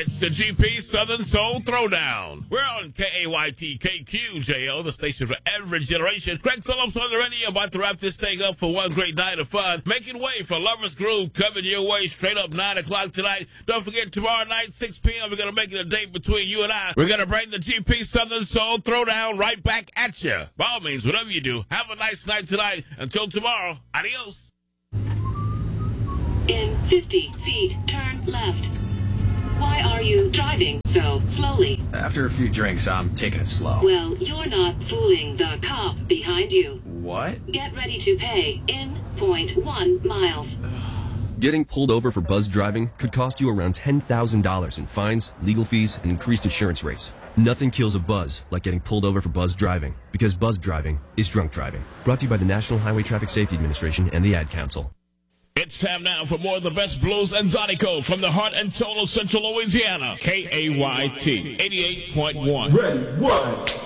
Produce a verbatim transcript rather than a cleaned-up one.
It's the G P Southern Soul Throwdown. We're on K A Y T K Q J O, the station for every generation. Craig Phillips on the radio, about to wrap this thing up for one great night of fun. Making way for Lover's Groove, coming your way straight up nine o'clock tonight. Don't forget, tomorrow night, six p.m., we're going to make it a date between you and I. We're going to bring the G P Southern Soul Throwdown right back at you. By all means, whatever you do, have a nice night tonight. Until tomorrow, adios. In fifty feet, turn left. Why are you driving so slowly? After a few drinks, I'm taking it slow. Well, you're not fooling the cop behind you. What? Get ready to pay in point one miles. Getting pulled over for buzz driving could cost you around ten thousand dollars in fines, legal fees, and increased insurance rates. Nothing kills a buzz like getting pulled over for buzz driving, because buzz driving is drunk driving. Brought to you by the National Highway Traffic Safety Administration and the Ad Council. It's time now for more of the best blues and Zydeco from the heart and soul of Central Louisiana. K A Y T eighty-eight point one. Ready, one.